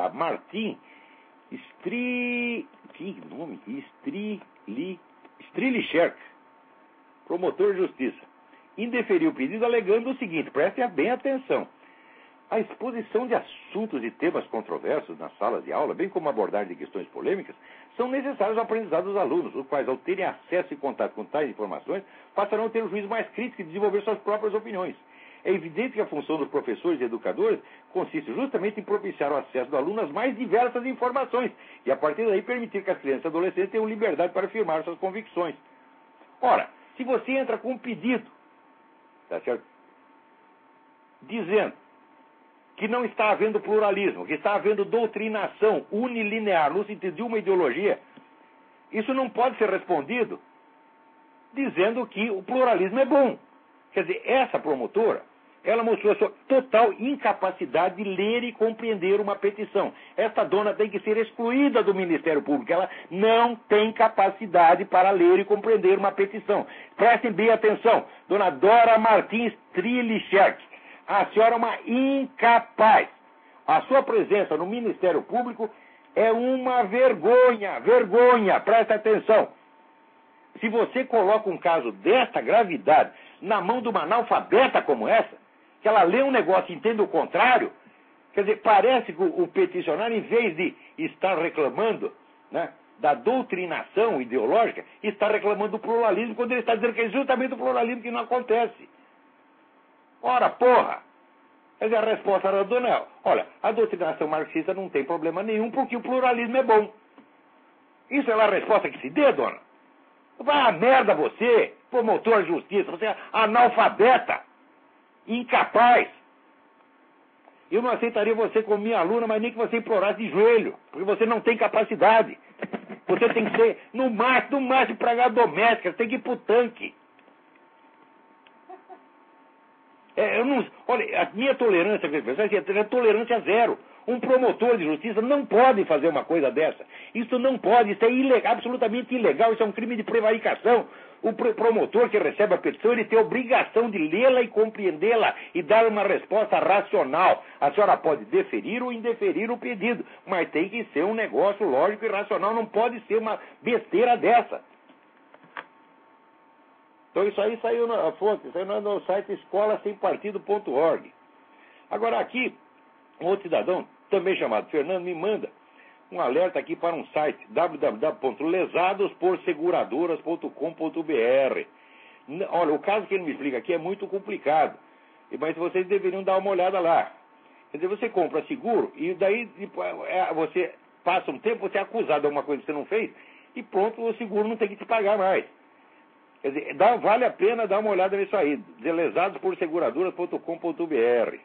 Dora Martim que nome? Strilicherk, promotor de justiça, indeferiu o pedido alegando o seguinte, prestem bem atenção: a exposição de assuntos e temas controversos nas salas de aula, bem como a abordagem de questões polêmicas, são necessários ao aprendizado dos alunos, os quais, ao terem acesso e contato com tais informações, passarão a ter um juízo mais crítico e desenvolver suas próprias opiniões. É evidente que a função dos professores e educadores consiste justamente em propiciar o acesso do aluno às mais diversas informações e, a partir daí, permitir que as crianças e adolescentes tenham liberdade para afirmar suas convicções. Ora, se você entra com um pedido, tá certo? Dizendo que não está havendo pluralismo, que está havendo doutrinação unilinear no sentido de uma ideologia, isso não pode ser respondido dizendo que o pluralismo é bom. Quer dizer, essa promotora, ela mostrou a sua total incapacidade de ler e compreender uma petição. Esta dona tem que ser excluída do Ministério Público. Ela não tem capacidade para ler e compreender uma petição. Prestem bem atenção. Dona Dora Martins Strilicherk, a senhora é uma incapaz. A sua presença no Ministério Público é uma vergonha. Vergonha, presta atenção. Se você coloca um caso desta gravidade na mão de uma analfabeta como essa, que ela lê um negócio e entende o contrário, quer dizer, parece que o peticionário, em vez de estar reclamando, né, da doutrinação ideológica, está reclamando do pluralismo, quando ele está dizendo que é justamente o pluralismo que não acontece. Ora, porra! Quer dizer, a resposta era do Nel. Olha, a doutrinação marxista não tem problema nenhum, porque o pluralismo é bom. Isso é a resposta que se dê, dona? Vai a merda você, promotor de justiça, você é analfabeta, incapaz. Eu não aceitaria você como minha aluna, mas nem que você implorasse de joelho, porque você não tem capacidade. Você tem que ser, no máximo, empregada doméstica, você tem que ir pro tanque. Olha, a minha tolerância com esse pessoal é tolerância zero. Um promotor de justiça não pode fazer uma coisa dessa. Isso não pode, isso é ilegal, absolutamente ilegal, isso é um crime de prevaricação. O promotor que recebe a petição, ele tem a obrigação de lê-la e compreendê-la e dar uma resposta racional. A senhora pode deferir ou indeferir o pedido, mas tem que ser um negócio lógico e racional, não pode ser uma besteira dessa. Então isso aí saiu na fonte, saiu no site escolasempartido.org. Agora aqui, um outro cidadão, também chamado Fernando, me manda um alerta aqui para um site, www.lesadosporseguradoras.com.br. Olha, o caso que ele me explica aqui é muito complicado, mas vocês deveriam dar uma olhada lá. Quer dizer, você compra seguro e daí você passa um tempo, você é acusado de alguma coisa que você não fez e pronto, o seguro não tem que te pagar mais. Quer dizer, vale a pena dar uma olhada nisso aí, lesadosporseguradoras.com.br.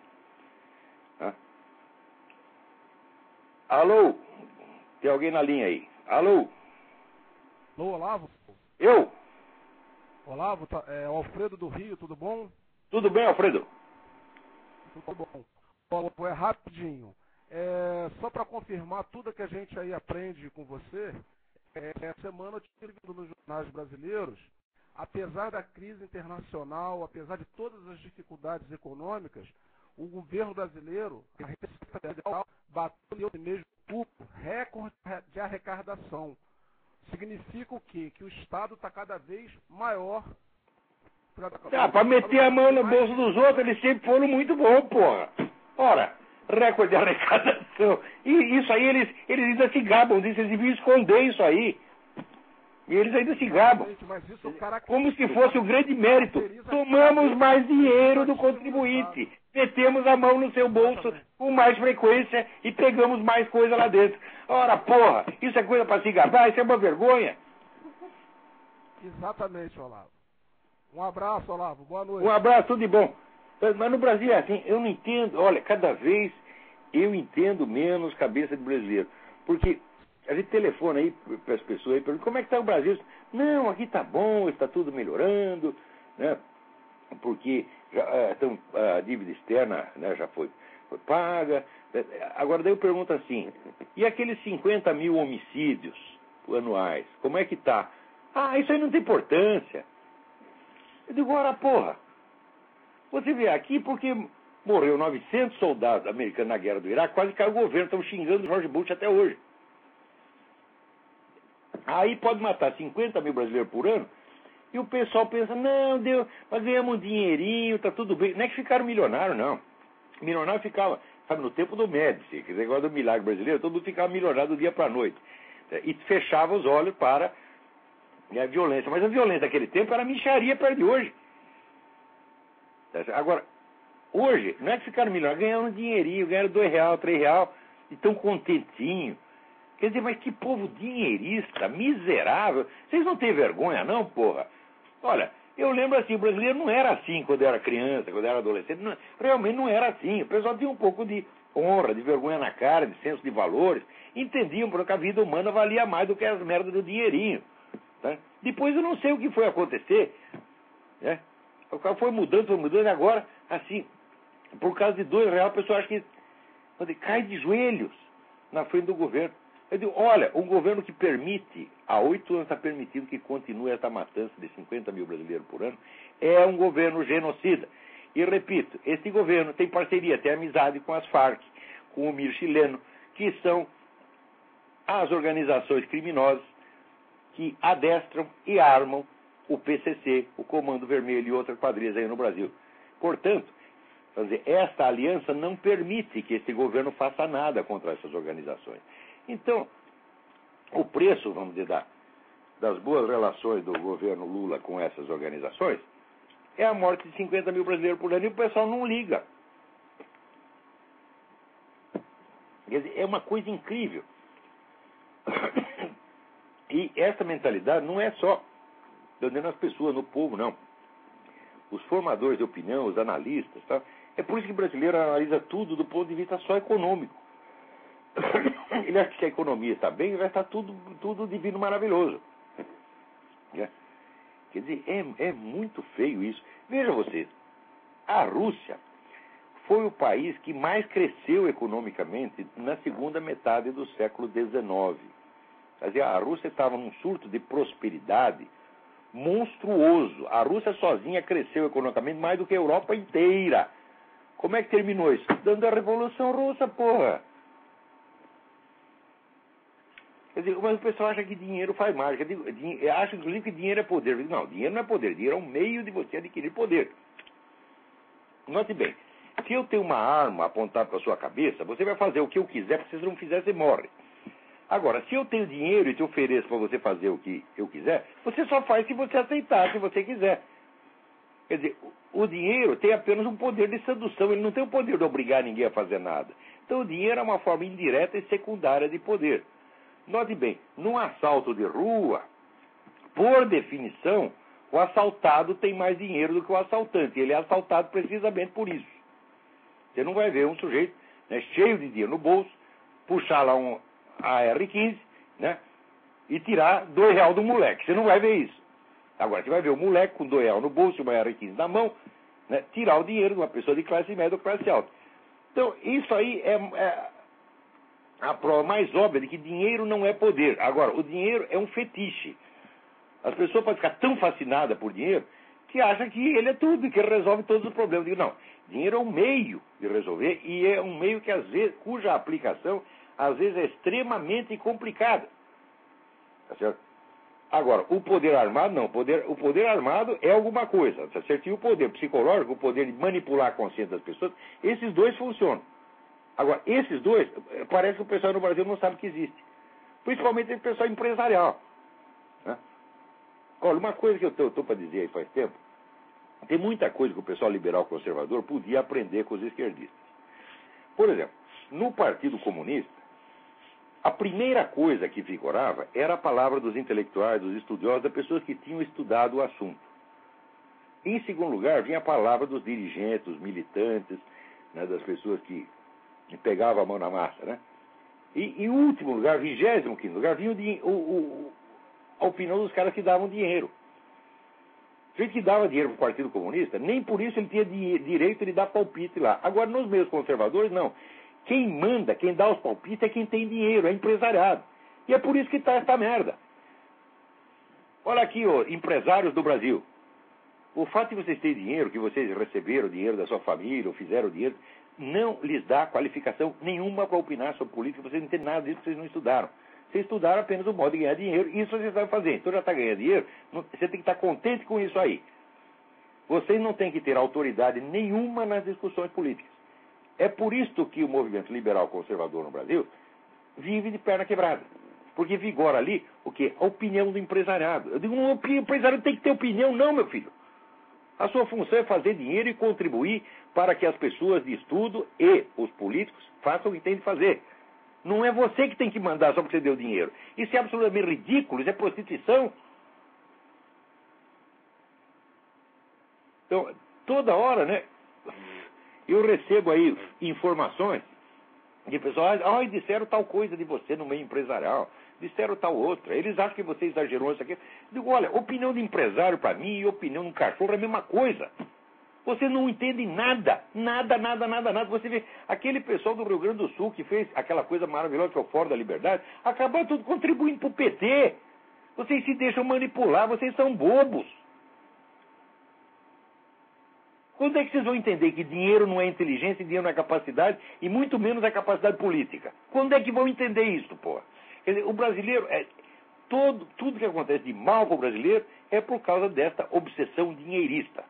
Alô? Tem alguém na linha aí? Alô? Alô, Olavo? Eu? Olavo, é o Alfredo do Rio, tudo bom? Tudo bem, Alfredo? Tudo bom. Olavo, é rapidinho. Só para confirmar tudo que a gente aí aprende com você, essa semana eu tive nos jornais brasileiros, apesar da crise internacional, apesar de todas as dificuldades econômicas, o governo brasileiro, a Receita Federal, bateu no mesmo recorde de arrecadação. Significa o quê? Que o Estado está cada vez maior. Para meter a mão no bolso dos outros, eles sempre foram muito bons, porra. Ora, recorde de arrecadação. E isso aí, eles ainda se gabam disso, eles deviam esconder isso aí. E eles ainda se gabam. Como se fosse o grande mérito. Tomamos mais dinheiro do contribuinte. Metemos a mão no seu bolso com mais frequência e pegamos mais coisa lá dentro. Ora, porra, isso é coisa para se gabar? Isso é uma vergonha? Exatamente, Olavo. Um abraço, Olavo. Boa noite. Um abraço, tudo de bom. Mas no Brasil é assim, eu não entendo. Olha, cada vez eu entendo menos cabeça de brasileiro. Porque a gente telefona aí para as pessoas e pergunta como é que está o Brasil. Não, aqui está bom, está tudo melhorando, né? Porque a dívida externa, né, já foi paga. Agora daí eu pergunto assim, e aqueles 50 mil homicídios anuais, como é que está? Isso aí não tem importância. Eu digo, ora, porra, você vê aqui porque Morreu 900 soldados americanos na guerra do Iraque, quase caiu o governo, estão xingando o George Bush até hoje. Aí pode matar 50 mil brasileiros por ano, e o pessoal pensa, não, deu, nós ganhamos um dinheirinho, tá tudo bem. Não é que ficaram milionários, não. Milionário ficava, sabe, no tempo do Médici, aquele negócio do milagre brasileiro, todo mundo ficava milionário do dia para a noite. E fechava os olhos para a violência. Mas a violência daquele tempo era mixaria perto de hoje. Agora, hoje, não é que ficaram milionários, ganharam um dinheirinho, ganharam R$2, R$3, e tão contentinho. Quer dizer, mas que povo dinheirista, miserável. Vocês não têm vergonha, não, porra? Olha, eu lembro assim, o brasileiro não era assim quando era criança, quando era adolescente. Não, realmente não era assim. O pessoal tinha um pouco de honra, de vergonha na cara, de senso de valores. Entendiam porque a vida humana valia mais do que as merdas do dinheirinho. Tá? Depois eu não sei o que foi acontecer. Né? O cara foi mudando, e agora, assim, por causa de R$2, o pessoal acha que cai de joelhos na frente do governo. Eu digo, olha, um governo que permite, há 8 anos está permitindo que continue essa matança de 50 mil brasileiros por ano, é um governo genocida. E repito, esse governo tem parceria, tem amizade com as Farc, com o MIR chileno, que são as organizações criminosas que adestram e armam o PCC, o Comando Vermelho e outras quadrilhas aí no Brasil. Portanto, quer dizer, esta aliança não permite que esse governo faça nada contra essas organizações. Então, o preço, vamos dizer, das boas relações do governo Lula com essas organizações é a morte de 50 mil brasileiros por ano e o pessoal não liga. Quer dizer, é uma coisa incrível. E essa mentalidade não é só nas pessoas, no povo, não. Os formadores de opinião, os analistas, tá? É por isso que o brasileiro analisa tudo do ponto de vista só econômico. Ele acha que se a economia está bem, vai estar tudo divino, maravilhoso. Quer dizer, é muito feio isso. Veja vocês, a Rússia foi o país que mais cresceu economicamente na segunda metade do século XIX. Quer dizer, a Rússia estava num surto de prosperidade monstruoso. A Rússia sozinha cresceu economicamente mais do que a Europa inteira. Como é que terminou isso? Dando a Revolução Russa, porra. Quer dizer, mas o pessoal acha que dinheiro faz mágica. Acha, inclusive, que dinheiro é poder. Não, dinheiro não é poder. Dinheiro é um meio de você adquirir poder. Note bem, se eu tenho uma arma apontada para a sua cabeça, você vai fazer o que eu quiser, porque se você não fizer, você morre. Agora, se eu tenho dinheiro e te ofereço para você fazer o que eu quiser, você só faz se você aceitar, se você quiser. Quer dizer, o dinheiro tem apenas um poder de sedução, ele não tem o poder de obrigar ninguém a fazer nada. Então o dinheiro é uma forma indireta e secundária de poder. Note bem, num assalto de rua, por definição, o assaltado tem mais dinheiro do que o assaltante. Ele é assaltado precisamente por isso. Você não vai ver um sujeito, né, cheio de dinheiro no bolso, puxar lá um AR-15, né, e tirar R$2 do moleque. Você não vai ver isso. Agora, você vai ver o moleque com R$2 no bolso e uma AR-15 na mão, né, tirar o dinheiro de uma pessoa de classe média ou classe alta. Então, isso aí é a prova mais óbvia de que dinheiro não é poder. Agora, o dinheiro é um fetiche. As pessoas podem ficar tão fascinadas por dinheiro que acham que ele é tudo e que ele resolve todos os problemas. Eu digo, não, dinheiro é um meio de resolver e é um meio que, às vezes, cuja aplicação, às vezes, é extremamente complicada. Tá certo? Agora, o poder armado, não. O poder armado é alguma coisa. Tá certo? E o poder psicológico, o poder de manipular a consciência das pessoas, esses dois funcionam. Agora, esses dois, parece que o pessoal no Brasil não sabe que existe. Principalmente o pessoal empresarial. Né? Olha, uma coisa que eu estou para dizer aí faz tempo, tem muita coisa que o pessoal liberal conservador podia aprender com os esquerdistas. Por exemplo, no Partido Comunista, a primeira coisa que vigorava era a palavra dos intelectuais, dos estudiosos, das pessoas que tinham estudado o assunto. Em segundo lugar, vinha a palavra dos dirigentes, dos militantes, né, das pessoas que pegavam a mão na massa. Né? E em último lugar, 25º lugar, vinha a opinião dos caras que davam dinheiro. O jeito que dava dinheiro para o Partido Comunista, nem por isso ele tinha direito de dar palpite lá. Agora, nos meios conservadores, não. Quem manda, quem dá os palpites é quem tem dinheiro, é empresariado. E é por isso que está essa merda. Olha aqui, ó, empresários do Brasil. O fato de vocês terem dinheiro, que vocês receberam dinheiro da sua família, ou fizeram dinheiro, não lhes dá qualificação nenhuma para opinar sobre política. Vocês não entendem nada disso, vocês não estudaram. Vocês estudaram apenas o modo de ganhar dinheiro, e isso vocês sabem fazer. Então já está ganhando dinheiro, você tem que estar contente com isso aí. Vocês não têm que ter autoridade nenhuma nas discussões políticas. É por isso que o movimento liberal conservador no Brasil vive de perna quebrada. Porque vigora ali o quê? A opinião do empresariado. Eu digo, o empresário tem que ter opinião, não, meu filho. A sua função é fazer dinheiro e contribuir para que as pessoas de estudo e os políticos façam o que têm de fazer. Não é você que tem que mandar só porque você deu dinheiro. Isso é absolutamente ridículo, isso é prostituição. Então, toda hora, né, eu recebo aí informações de pessoas, disseram tal coisa de você no meio empresarial, disseram tal outra, eles acham que você exagerou isso aqui. Eu digo, olha, opinião de empresário para mim e opinião de um cachorro é a mesma coisa. Você não entende nada, nada. Você vê, aquele pessoal do Rio Grande do Sul que fez aquela coisa maravilhosa que é o Fórum da Liberdade, acabaram tudo contribuindo para o PT. Vocês se deixam manipular, vocês são bobos. Quando é que vocês vão entender que dinheiro não é inteligência, dinheiro não é capacidade, e muito menos é capacidade política? Quando é que vão entender isso, pô? Quer dizer, o brasileiro, tudo que acontece de mal com o brasileiro é por causa desta obsessão dinheirista.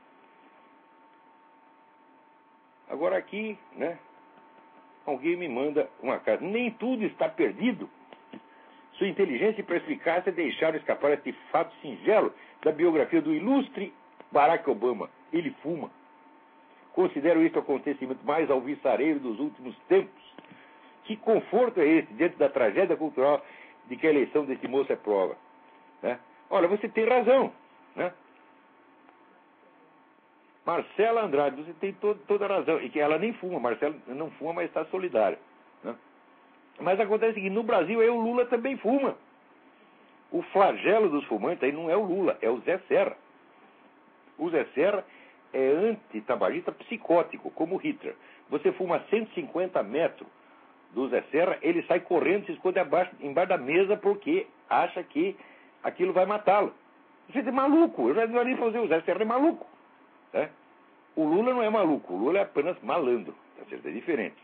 Agora aqui, né, alguém me manda uma carta. Nem tudo está perdido. Sua inteligência e perspicácia deixaram escapar este fato singelo da biografia do ilustre Barack Obama. Ele fuma. Considero este o acontecimento mais alvissareiro dos últimos tempos. Que conforto é esse diante da tragédia cultural de que a eleição desse moço é prova? Né? Olha, você tem razão. Né? Marcela Andrade, você tem toda a razão. E que ela nem fuma. Marcela não fuma, mas está solidária. Né? Mas acontece o seguinte, no Brasil aí o Lula também fuma. O flagelo dos fumantes aí não é o Lula, é o Zé Serra. O Zé Serra é antitabagista psicótico, como Hitler. Você fuma 150 metros do Zé Serra, ele sai correndo, se esconde embaixo da mesa porque acha que aquilo vai matá-lo. Você é maluco, eu já não nem fazer, o Zé Serra é maluco. Né? O Lula não é maluco, o Lula é apenas malandro. Tá certo? É diferente.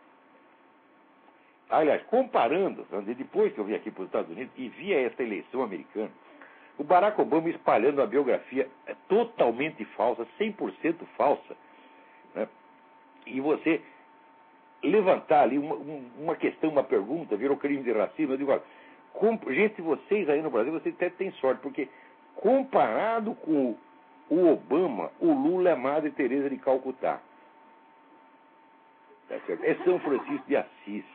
Aliás, comparando, depois que eu vim aqui para os Estados Unidos e vi esta eleição americana, o Barack Obama espalhando uma biografia totalmente falsa, 100% falsa, né? E você levantar ali uma questão, uma pergunta, virou crime de racismo. Eu digo, olha, gente, vocês aí no Brasil, vocês até têm sorte, porque comparado com o Obama, o Lula é Madre Teresa de Calcutá. Tá certo? É São Francisco de Assis.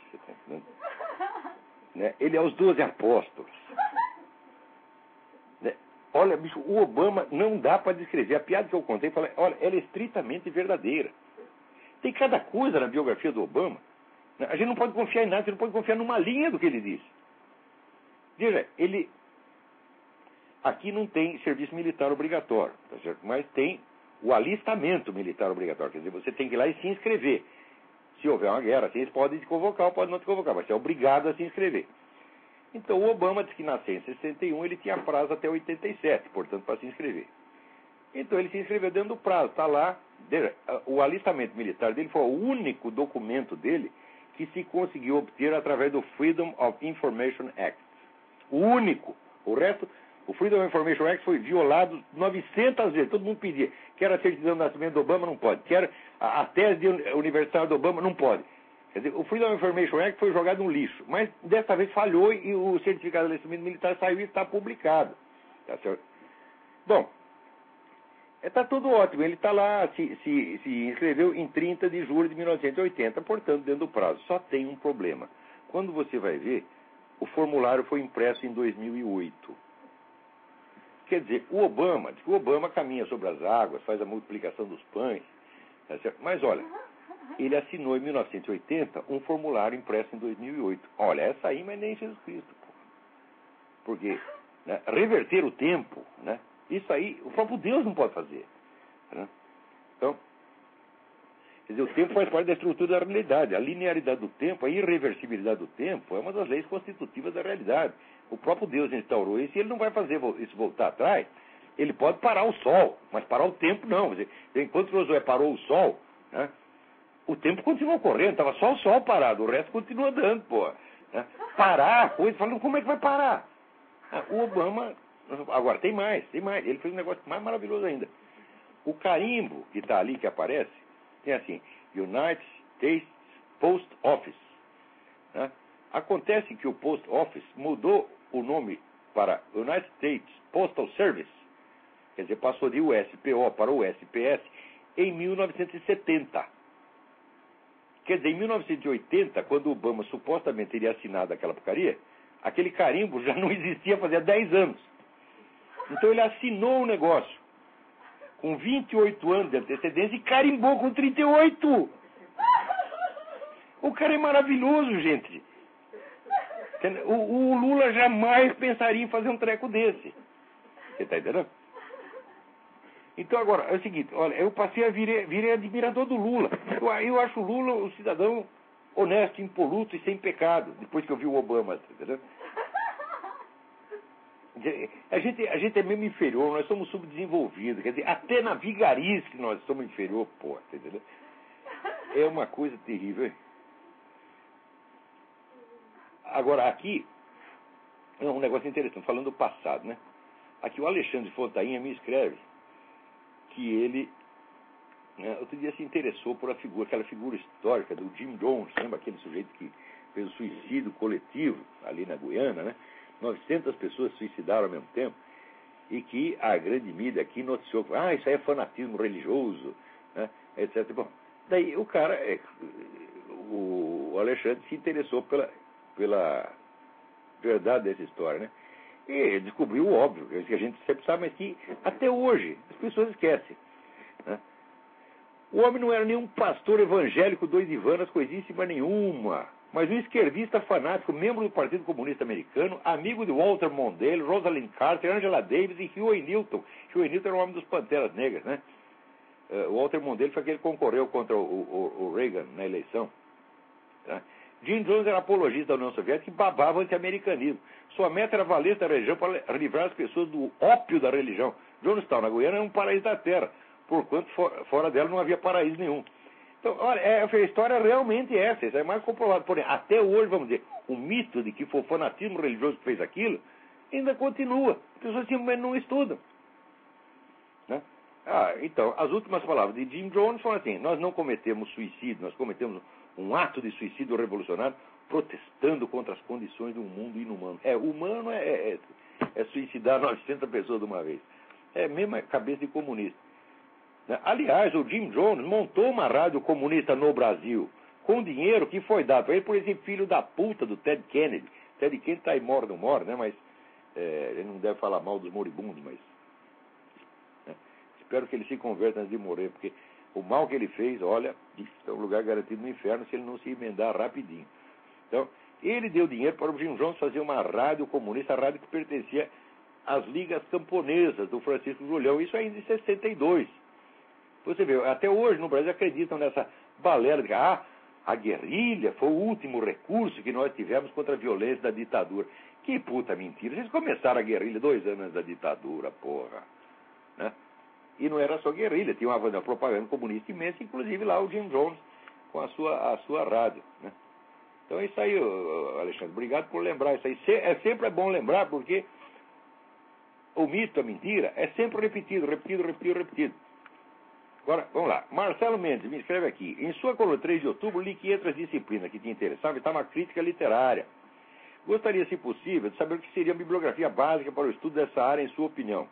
Né? Ele é os 12 apóstolos. Né? Olha, bicho, o Obama não dá para descrever. A piada que eu contei, falei, olha, ela é estritamente verdadeira. Tem cada coisa na biografia do Obama. Né? A gente não pode confiar em nada, você não pode confiar numa linha do que ele diz. Veja, ele... Aqui não tem serviço militar obrigatório, tá certo? Mas tem o alistamento militar obrigatório. Quer dizer, você tem que ir lá e se inscrever. Se houver uma guerra, eles podem te convocar ou podem não te convocar, mas você é obrigado a se inscrever. Então, o Obama disse que nasceu em 61, ele tinha prazo até 87, portanto, para se inscrever. Então, ele se inscreveu dentro do prazo, está lá. O alistamento militar dele foi o único documento dele que se conseguiu obter através do Freedom of Information Act. O único. O resto, o Freedom of Information Act foi violado 900 vezes. Todo mundo pedia. Quer a certidão de nascimento do Obama? Não pode. Quer a tese universitária do Obama? Não pode. Quer dizer, o Freedom of Information Act foi jogado no lixo. Mas dessa vez falhou e o certificado de alistamento militar saiu e está publicado. Tá certo? Bom, está tudo ótimo. Ele está lá, se inscreveu em 30 de julho de 1980, portanto, dentro do prazo. Só tem um problema. Quando você vai ver, o formulário foi impresso em 2008. Quer dizer, o Obama caminha sobre as águas, faz a multiplicação dos pães. Tá certo? Mas olha, ele assinou em 1980 um formulário impresso em 2008. Olha, essa aí, mas nem Jesus Cristo. Pô. Porque, né, reverter o tempo, né, isso aí, o próprio Deus não pode fazer. Né? Então, quer dizer, o tempo faz parte da estrutura da realidade. A linearidade do tempo, a irreversibilidade do tempo, é uma das leis constitutivas da realidade. O próprio Deus instaurou isso e ele não vai fazer isso voltar atrás. Ele pode parar o Sol, mas parar o tempo não. Quer dizer, enquanto Josué parou o Sol, né, o tempo continuou correndo, estava só o Sol parado, o resto continua andando, pô. Né? Parar a coisa, falando, como é que vai parar? O Obama, agora tem mais, ele fez um negócio mais maravilhoso ainda. O carimbo que está ali, que aparece, tem assim, United States Post Office. Né? Acontece que o Post Office mudou o nome para United States Postal Service, quer dizer, passou de USPO para USPS em 1970. Quer dizer, em 1980, quando o Obama supostamente teria assinado aquela porcaria, aquele carimbo já não existia fazia 10 anos. Então ele assinou o negócio com 28 anos de antecedência e carimbou com 38. O cara é maravilhoso, gente. O Lula jamais pensaria em fazer um treco desse. Você está entendendo? Então, agora, é o seguinte, olha, eu passei a virei admirador do Lula. Eu acho o Lula um cidadão honesto, impoluto e sem pecado, depois que eu vi o Obama, tá entendendo? A gente é mesmo inferior, nós somos subdesenvolvidos, quer dizer, até na vigarice nós somos inferior, pô, tá entendendo? É uma coisa terrível, hein? Agora, aqui, é um negócio interessante, falando do passado, né? Aqui o Alexandre Fontainha me escreve que ele, né, outro dia se interessou por aquela figura histórica do Jim Jones, lembra aquele sujeito que fez o suicídio coletivo ali na Guiana, né? 900 pessoas se suicidaram ao mesmo tempo, e que a grande mídia aqui noticiou que isso aí é fanatismo religioso, né, etc. Bom, daí o cara, o Alexandre se interessou pela verdade dessa história, né? E descobriu o óbvio, que a gente sempre sabe, mas que até hoje as pessoas esquecem, né? O homem não era nenhum pastor evangélico, dois Ivanas, coisíssima nenhuma, mas um esquerdista fanático, membro do Partido Comunista Americano, amigo de Walter Mondale, Rosalind Carter, Angela Davis e Huey Newton. Huey Newton era o homem dos Panteras Negras, né? Walter Mondale foi aquele que concorreu contra o Reagan na eleição, tá? Jim Jones era apologista da União Soviética e babava anti-americanismo. Sua meta era valer da região para livrar as pessoas do ópio da religião. Jonestown, na Guiana, era um paraíso da terra, porquanto fora dela não havia paraíso nenhum. Então, olha, a história realmente é essa, isso é mais comprovado. Porém, até hoje, vamos dizer, o mito de que foi o fanatismo religioso que fez aquilo, ainda continua. As pessoas simplesmente não estudam, né? Então, as últimas palavras de Jim Jones foram assim: nós não cometemos suicídio, nós cometemos um ato de suicídio revolucionário protestando contra as condições de um mundo inumano. Humano é suicidar 900 pessoas de uma vez. É a mesma cabeça de comunista. Aliás, o Jim Jones montou uma rádio comunista no Brasil, com dinheiro que foi dado para ele por esse filho da puta do Ted Kennedy. Ted Kennedy está aí, não mora, né? Mas ele não deve falar mal dos moribundos, mas espero que ele se converta antes de morrer, porque o mal que ele fez, olha, é um lugar garantido no inferno se ele não se emendar rapidinho. Então, ele deu dinheiro para o Jim Jones fazer uma rádio comunista, a rádio que pertencia às ligas camponesas do Francisco Julião, isso ainda em 62. Você vê, até hoje no Brasil acreditam nessa balela de que a guerrilha foi o último recurso que nós tivemos contra a violência da ditadura. Que puta mentira, vocês começaram a guerrilha 2 anos antes da ditadura, porra, né? E não era só guerrilha, tinha uma propaganda comunista imensa, inclusive lá o Jim Jones com a sua rádio, né? Então é isso aí, Alexandre, obrigado por lembrar isso aí. Sempre é bom lembrar, porque o mito, a mentira, é sempre repetido. Agora, vamos lá. Marcelo Mendes me escreve aqui: em sua coluna 3 de outubro, li que entre as disciplinas que te interessavam estava a crítica literária. Gostaria, se possível, de saber o que seria a bibliografia básica para o estudo dessa área, em sua opinião.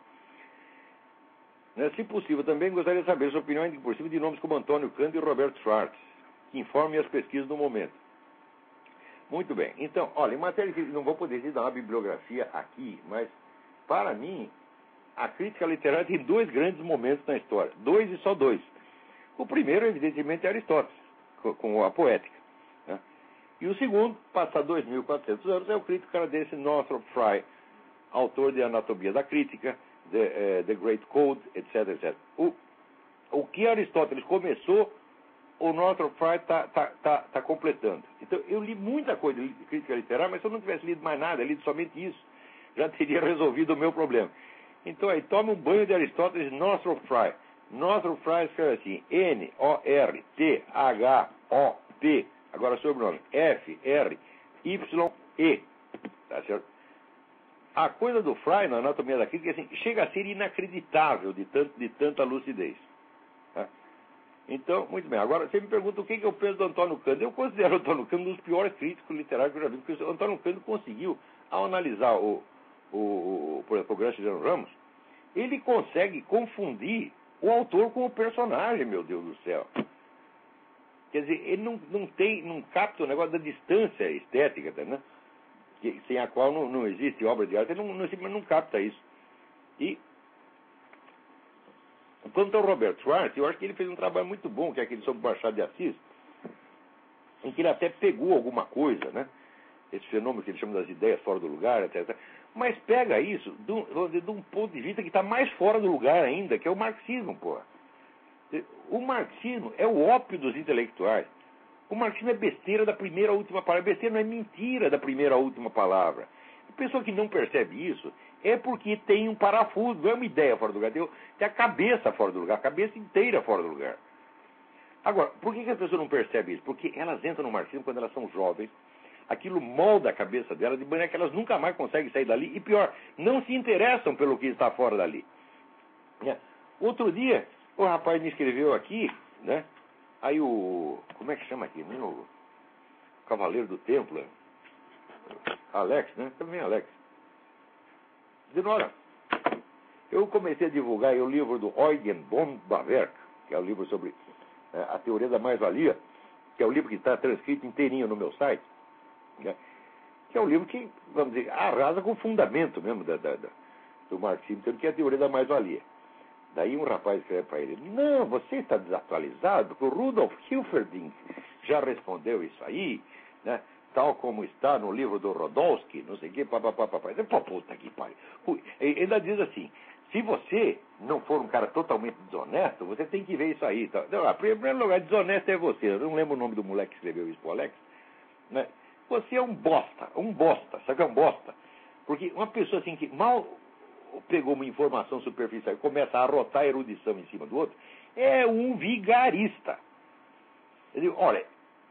Se possível, também gostaria de saber sua opinião, por cima, de nomes como Antônio Cândido e Roberto Schwartz, que informem as pesquisas do momento. Muito bem. Então, olha, em matéria de... não vou poder te dar uma bibliografia aqui, mas, para mim, a crítica literária tem 2 grandes momentos na história. 2 e só 2. O primeiro, evidentemente, é Aristóteles, com a Poética, né? E o segundo, passado 2.400 anos, é o crítico canadense Northrop Frye, autor de Anatomia da Crítica, The Great Code, etc. O que Aristóteles começou, o Northrop Frye está completando. Então, eu li muita coisa de crítica literária, mas se eu não tivesse lido mais nada, lido somente isso, já teria resolvido o meu problema. Então aí, tome um banho de Aristóteles, Northrop Frye. Northrop Frye escreve assim, N-O-R-T-H-O-P, agora sobrenome, F-R-Y-E, tá certo? A coisa do Frye na anatomia da crítica assim, chega a ser inacreditável de tanta lucidez. Tá? Então, muito bem. Agora, você me pergunta o que eu penso do Antônio Cândido. Eu considero o Antônio Cândido um dos piores críticos literários que eu já vi, porque o Antônio Cândido conseguiu, ao analisar por exemplo, o Graciliano Ramos, ele consegue confundir o autor com o personagem, meu Deus do céu. Quer dizer, ele não capta o negócio da distância estética, tá, né? Sem a qual não existe obra de arte, ele não capta isso. E, quanto ao Roberto Schwartz, eu acho que ele fez um trabalho muito bom, que é aquele sobre Machado de Assis, em que ele até pegou alguma coisa, né? Esse fenômeno que ele chama das ideias fora do lugar, etc. Mas pega isso de um ponto de vista que está mais fora do lugar ainda, que é o marxismo, porra. O marxismo é o ópio dos intelectuais. O marxismo é besteira da primeira à última palavra. Besteira não é mentira da primeira à última palavra. A pessoa que não percebe isso é porque tem um parafuso, não é uma ideia fora do lugar, tem a cabeça fora do lugar, a cabeça inteira fora do lugar. Agora, por que a pessoa não percebe isso? Porque elas entram no marxismo quando elas são jovens, aquilo molda a cabeça delas de maneira que elas nunca mais conseguem sair dali, e pior, não se interessam pelo que está fora dali. Outro dia, o rapaz me escreveu aqui, né? Aí como é que chama aqui? O Cavaleiro do Templo. Alex, né? Também Alex. Dizendo, olha, eu comecei a divulgar o livro do Eugen von Bauwerk, que é o livro sobre a teoria da mais-valia, que é o livro que está transcrito inteirinho no meu site, né? Que é um livro que, vamos dizer, arrasa com o fundamento mesmo do marxismo, que é a teoria da mais-valia. Daí um rapaz escreve para ele, não, você está desatualizado, porque o Rudolf Hilferding já respondeu isso aí, né? Tal como está no livro do Rodolsky, não sei o quê, papapá. Pô, puta que pariu. Ele ainda diz assim, se você não for um cara totalmente desonesto, você tem que ver isso aí. Tá? Em primeiro lugar, desonesto é você. Eu não lembro o nome do moleque que escreveu isso pro Alex. Né? Você é um bosta. Sabe o que é um bosta? Porque uma pessoa assim que mal pegou uma informação superficial e começa a arrotar a erudição em cima do outro, é um vigarista. Ele, olha,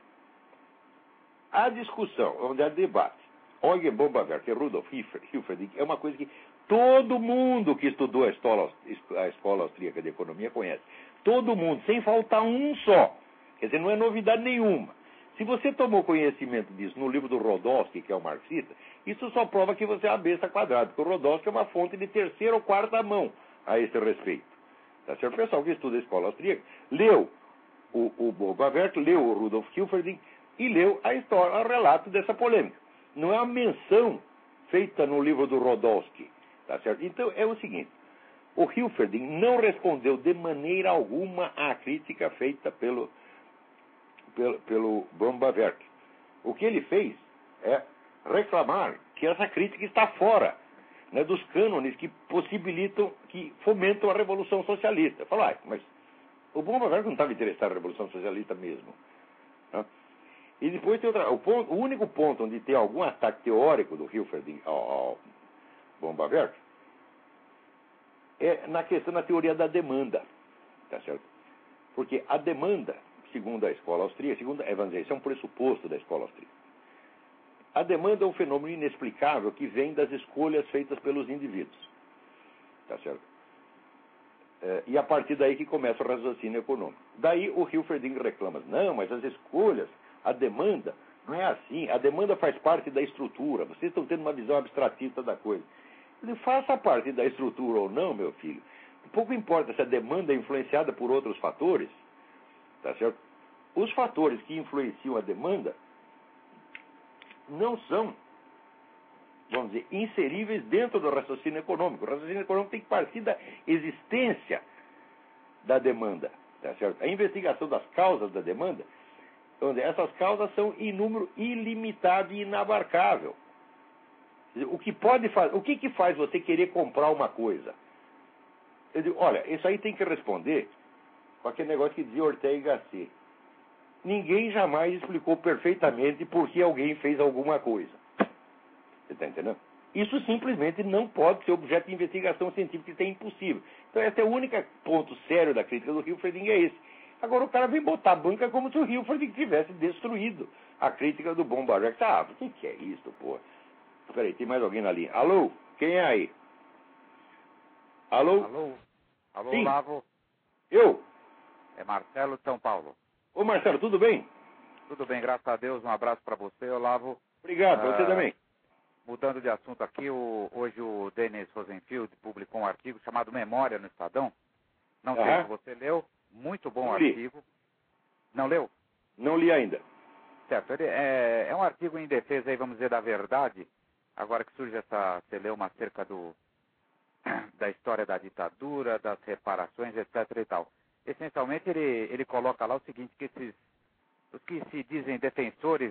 a discussão, o debate, Eugen von Bauwerk e Rudolf Hilferding é uma coisa que todo mundo que estudou a escola austríaca de economia conhece. Todo mundo, sem faltar um só. Quer dizer, não é novidade nenhuma. Se você tomou conhecimento disso no livro do Rodolsky, que é o marxista, isso só prova que você é uma besta quadrada, porque o Rodolsky é uma fonte de terceira ou quarta mão a esse respeito. Tá certo? O pessoal que estuda a escola austríaca leu o Bauwerk, leu o Rudolf Hilferding e leu a história, o relato dessa polêmica. Não é uma menção feita no livro do Rodolsky. Tá certo? Então é o seguinte, o Hilferding não respondeu de maneira alguma à crítica feita pelo von Bauwerk. O que ele fez é reclamar que essa crítica está fora, né, dos cânones que possibilitam, que fomentam a Revolução Socialista. Falar, mas o von Bauwerk não estava interessado na Revolução Socialista mesmo. Né? E depois tem o único ponto onde tem algum ataque teórico do Hilferding ao von Bauwerk é na questão da teoria da demanda. Tá certo? Porque a demanda, segundo a escola austríaca, isso é um pressuposto da escola austríaca. A demanda é um fenômeno inexplicável que vem das escolhas feitas pelos indivíduos. Tá certo? E a partir daí que começa o raciocínio econômico. Daí o Hilferding reclama, não, mas as escolhas, a demanda, não é assim. A demanda faz parte da estrutura. Vocês estão tendo uma visão abstratista da coisa. Ele faça parte da estrutura ou não, meu filho. Pouco importa se a demanda é influenciada por outros fatores. Tá certo? Os fatores que influenciam a demanda não são, vamos dizer, inseríveis dentro do raciocínio econômico. O raciocínio econômico tem que partir da existência da demanda. Tá certo? A investigação das causas da demanda, onde essas causas são em número ilimitado e inabarcável. O que faz você querer comprar uma coisa? Eu digo, olha, isso aí tem que responder com aquele negócio que dizia Ortega y Gasset. Ninguém jamais explicou perfeitamente por que alguém fez alguma coisa. Você está entendendo? Isso simplesmente não pode ser objeto de investigação científica, isso é impossível. Então esse é o único ponto sério da crítica do Hilferding, é esse. Agora o cara vem botar a banca como se o Hilferding tivesse destruído a crítica do Bomba Jackson. Ah, o que é isso, pô? Peraí, tem mais alguém na linha. Alô? Quem é aí? Alô? Alô? Alô, Sim. Olavo? Eu? É Marcelo de São Paulo. Ô Marcelo, tudo bem? Tudo bem, graças a Deus. Um abraço para você, Olavo. Obrigado, você também. Mudando de assunto aqui, hoje o Denis Rosenfield publicou um artigo chamado Memória no Estadão. Não sei se você leu. Muito bom artigo. Não leu? Não li ainda. Certo. Ele é um artigo em defesa, aí, vamos dizer, da verdade. Agora que surge você leu uma acerca da história da ditadura, das reparações, etc. e tal. Essencialmente, ele coloca lá o seguinte, que os que se dizem defensores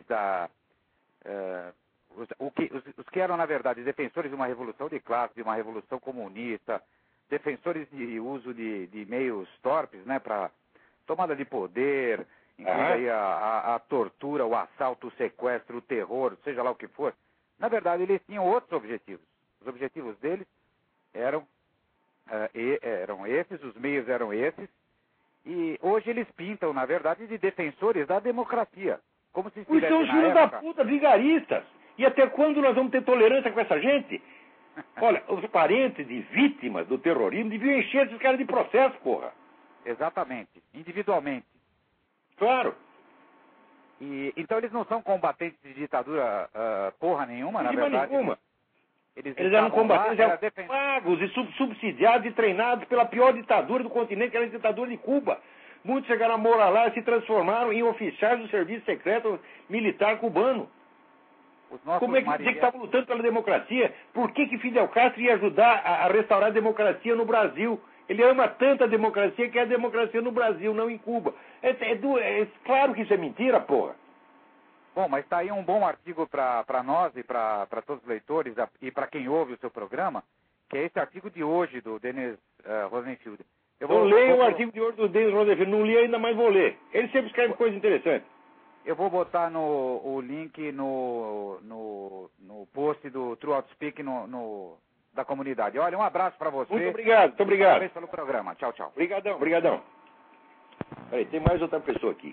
os que eram, na verdade, defensores de uma revolução de classe, de uma revolução comunista, defensores de uso de meios torpes, né, para tomada de poder, incluindo aí a tortura, o assalto, o sequestro, o terror, seja lá o que for. Na verdade, eles tinham outros objetivos. Os objetivos deles eram esses, os meios eram esses, e hoje eles pintam, na verdade, de defensores da democracia. Como se estivesse são os filhos da puta, vigaristas. E até quando nós vamos ter tolerância com essa gente? Olha, os parentes de vítimas do terrorismo deviam encher esses caras de processo, porra. Exatamente, individualmente. Claro. Então eles não são combatentes de ditadura porra nenhuma, na verdade. Nenhuma. Eles eram combatentes, eram pagos e subsidiados e treinados pela pior ditadura do continente, que era a ditadura de Cuba. Muitos chegaram a morar lá e se transformaram em oficiais do serviço secreto militar cubano. Como é que dizer que estava lutando pela democracia? Por que Fidel Castro ia ajudar a restaurar a democracia no Brasil? Ele ama tanto a democracia que é a democracia no Brasil, não em Cuba. É claro que isso é mentira, porra. Bom, mas está aí um bom artigo para nós e para todos os leitores e para quem ouve o seu programa, que é esse artigo de hoje do Denis Rosenfield. Eu leio o artigo de hoje do Denis Rosenfield, não li ainda, mas vou ler. Ele sempre escreve coisa interessante. Eu vou botar o link no post do True Outspeak da comunidade. Olha, um abraço para você. Muito obrigado, muito obrigado. Parabéns pelo programa. Tchau, tchau. Obrigadão. Peraí, tem mais outra pessoa aqui.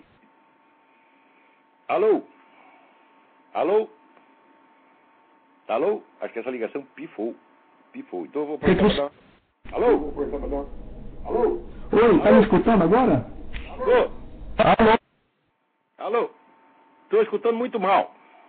Alô? Acho que essa ligação pifou. Então eu vou passar. Alô? Oi, tá me escutando agora? Alô? Estou escutando muito mal.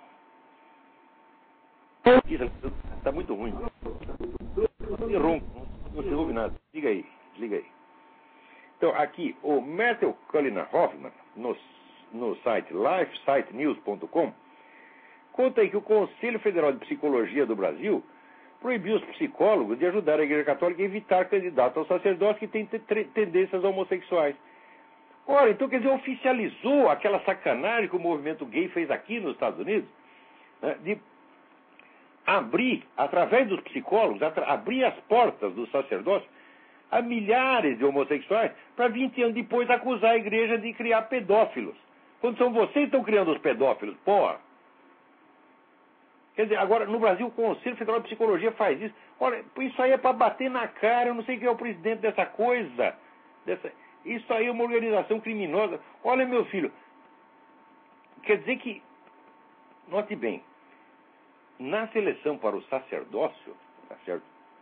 Isso está muito ruim. Não ronco, não se ouve nada. Liga aí. Então, aqui, o Matthew Cullinan Hoffman, no site lifesitenews.com, conta aí que o Conselho Federal de Psicologia do Brasil proibiu os psicólogos de ajudar a Igreja Católica a evitar candidatos ao sacerdócio que têm tendências homossexuais. Ora, então, quer dizer, oficializou aquela sacanagem que o movimento gay fez aqui nos Estados Unidos, né, de abrir, através dos psicólogos, abrir as portas do sacerdócio a milhares de homossexuais para 20 anos depois acusar a igreja de criar pedófilos. Quando são vocês que estão criando os pedófilos, porra. Quer dizer, agora, no Brasil, o Conselho Federal de Psicologia faz isso. Olha, isso aí é para bater na cara, eu não sei quem é o presidente dessa coisa. Isso aí é uma organização criminosa. Olha, meu filho, quer dizer que, note bem, na seleção para o sacerdócio, tá certo?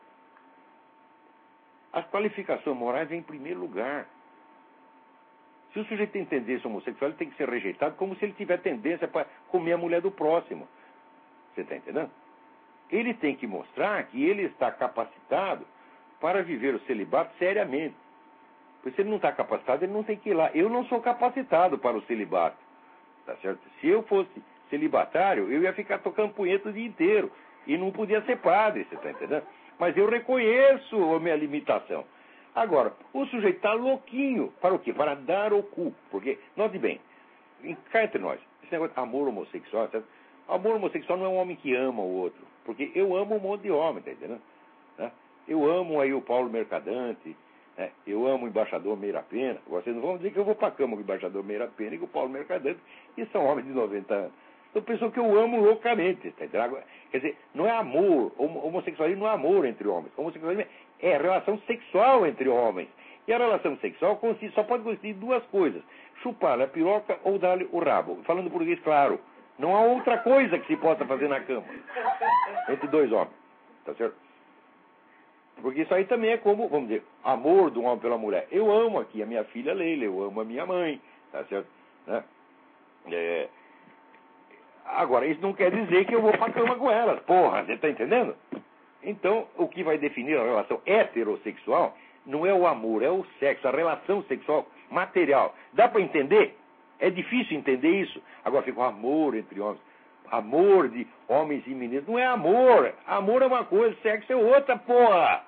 As qualificações morais vêm em primeiro lugar. Se o sujeito tem tendência homossexual, ele tem que ser rejeitado como se ele tiver tendência para comer a mulher do próximo. Você está entendendo? Ele tem que mostrar que ele está capacitado para viver o celibato seriamente. Porque se ele não está capacitado, ele não tem que ir lá. Eu não sou capacitado para o celibato. Tá certo? Se eu fosse celibatário, eu ia ficar tocando punheta o dia inteiro. E não podia ser padre, você está entendendo? Mas eu reconheço a minha limitação. Agora, o sujeito está louquinho. Para o quê? Para dar o cu. Porque, note bem, cá entre nós, esse negócio de amor homossexual, certo? Amor homossexual não é um homem que ama o outro. Porque eu amo um monte de homem, tá entendendo? Eu amo aí o Paulo Mercadante, eu amo o embaixador Meira Pena. Vocês não vão dizer que eu vou para a cama com o embaixador Meira Pena e com o Paulo Mercadante, que são homens de 90 anos. são pessoas que eu amo loucamente. Tá entendendo? Quer dizer, não é amor, homossexualismo não é amor entre homens. Homossexualismo é relação sexual entre homens. E a relação sexual só pode consistir de duas coisas: chupar a piroca ou dar-lhe o rabo. Falando português claro, não há outra coisa que se possa fazer na cama entre dois homens. Tá certo? Porque isso aí também é como, vamos dizer, amor do homem pela mulher. Eu amo aqui a minha filha Leila, eu amo a minha mãe, tá certo? Né? Agora, isso não quer dizer que eu vou pra cama com elas, porra, você tá entendendo? Então, o que vai definir a relação heterossexual não é o amor, é o sexo, a relação sexual material. Dá para entender? É difícil entender isso. Agora fica o amor entre homens. Amor de homens e meninos. Não é amor. Amor é uma coisa, sexo é outra, porra.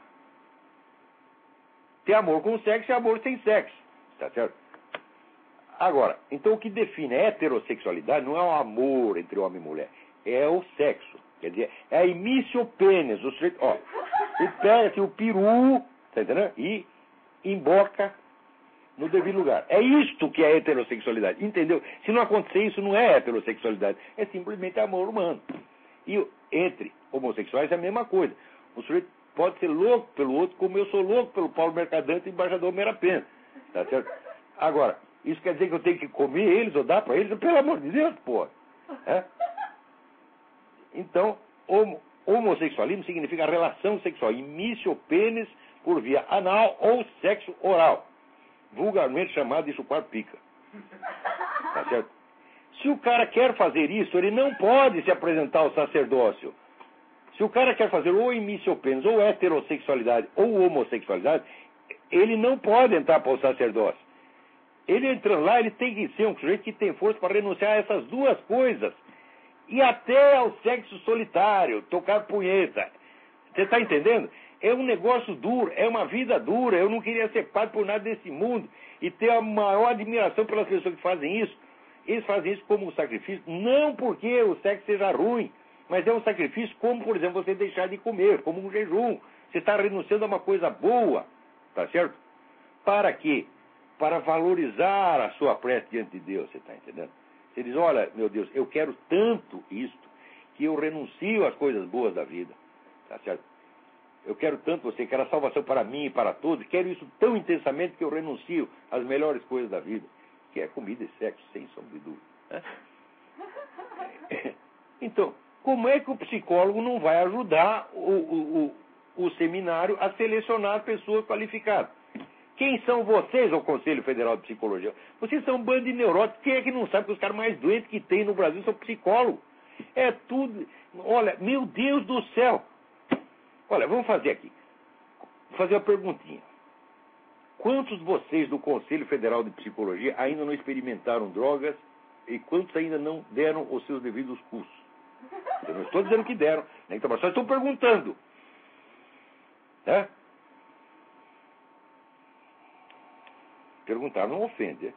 Tem amor com sexo e amor sem sexo. Tá certo? Agora, então o que define a heterossexualidade não é o amor entre homem e mulher. É o sexo. Quer dizer, é a imício pênis. O sujeito, ó, ele pega assim, o peru, tá entendendo? E emboca no devido lugar. É isto que é heterossexualidade. Entendeu? Se não acontecer isso, não é heterossexualidade. É simplesmente amor humano. E entre homossexuais é a mesma coisa. O sujeito pode ser louco pelo outro, como eu sou louco pelo Paulo Mercadante e embaixador Merapena. Tá certo? Agora, isso quer dizer que eu tenho que comer eles ou dar para eles? Pelo amor de Deus, porra. É? Então, homossexualismo significa relação sexual, imício pênis por via anal ou sexo oral, vulgarmente chamado de chupar pica. Tá certo? Se o cara quer fazer isso, ele não pode se apresentar ao sacerdócio. Se o cara quer fazer ou imício pênis, ou heterossexualidade, ou homossexualidade, ele não pode entrar para o sacerdócio. Ele entrando lá, ele tem que ser um sujeito que tem força para renunciar a essas duas coisas. E até ao sexo solitário, tocar punheta. Você está entendendo? É um negócio duro, é uma vida dura. Eu não queria ser padre por nada desse mundo. E ter a maior admiração pelas pessoas que fazem isso. Eles fazem isso como um sacrifício, não porque o sexo seja ruim, mas é um sacrifício como, por exemplo, você deixar de comer, como um jejum. Você está renunciando a uma coisa boa, tá certo? Para quê? Para valorizar a sua prece diante de Deus, você está entendendo? Você diz, olha, meu Deus, eu quero tanto isto, que eu renuncio às coisas boas da vida, tá certo? Eu quero tanto você, quero a salvação para mim e para todos, quero isso tão intensamente que eu renuncio às melhores coisas da vida, que é comida e sexo, sem sombra de dúvida. Né? Então, como é que o psicólogo não vai ajudar o seminário a selecionar pessoas qualificadas? Quem são vocês, ao Conselho Federal de Psicologia? Vocês são um bando de neuróticos. Quem é que não sabe que os caras mais doentes que tem no Brasil são psicólogos? É tudo... Olha, meu Deus do céu! Olha, vamos fazer aqui. Vou fazer uma perguntinha. Quantos de vocês do Conselho Federal de Psicologia ainda não experimentaram drogas e quantos ainda não deram os seus devidos cursos? Eu não estou dizendo que deram, nem que só estou perguntando. Né? Perguntar não ofende.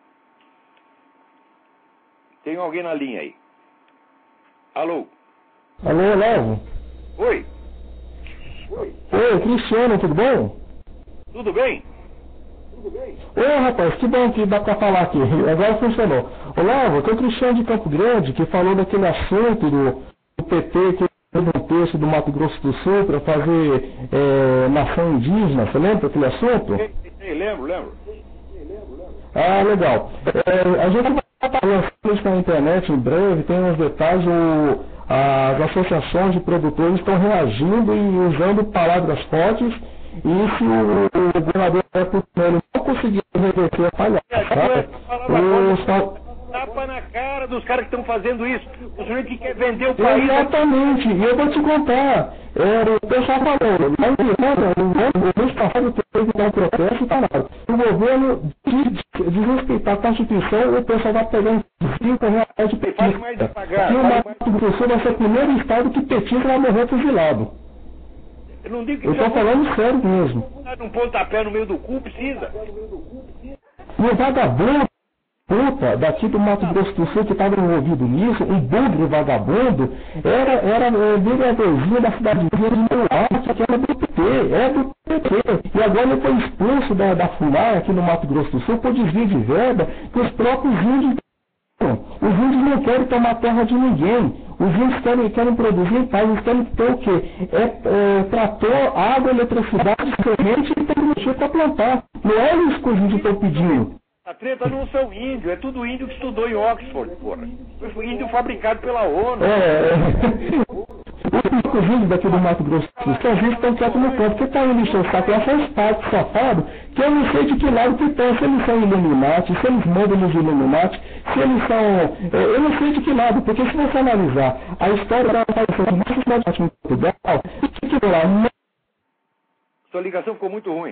Tem alguém na linha aí? Alô? Alô, Léo? Oi? Oi, Cristiano, tudo bom? Tudo bem? Oi, rapaz, que bom que dá pra falar aqui. Agora funcionou. Ô, Léo, tem o Cristiano de Campo Grande que falou daquele assunto do PT que fez um texto do Mato Grosso do Sul para fazer nação indígena. Você lembra aquele assunto? Lembro. Ah, legal. A gente vai estar lançando isso na internet em breve, tem uns detalhes, as associações de produtores estão reagindo e usando palavras fortes, e se o governador não conseguir reverter a palhaçada, tapa na cara dos caras que estão fazendo isso. O sujeito que quer vender o país... Exatamente, e eu vou te contar. O pessoal falou, no mês passado teve um protesto e parado. O governo desrespeitar a Constituição, o pessoal vai pegando R$5 de petisco. E o Mato Grosso do Sul vai ser o primeiro estado que petista vai morrer fuzilado. Eu estou falando sério mesmo. Um pontapé no meio do cu, precisa. E o vagabundo puta daqui do Mato Grosso do Sul que estava envolvido nisso, um bugre vagabundo, era vereadorzinho da cidadezinha de Meuarte, que era do PT, e agora ele foi expulso da FUNAI aqui no Mato Grosso do Sul por desvio de verba que os próprios índios Os índios não querem tomar terra de ninguém. Os índios querem produzir em paz. Eles querem ter o quê? Trator, água, eletricidade, semente e tecnologia para plantar. Não é isso que os índios estão pedindo. A treta não são índios, é tudo índio que estudou em Oxford, porra. Foi índio fabricado pela ONU. Os índios daqui do Mato Grosso do Sul, a gente estão quietos no canto, porque está indo encher o saco, essas partes safados, que eu não sei de que lado que estão, se eles são Illuminati, se eles mandam nos Illuminati, se eles são, eu não sei de que lado, porque se você analisar a história da aparição mais sistemática em Portugal, que lá, Sua ligação ficou muito ruim.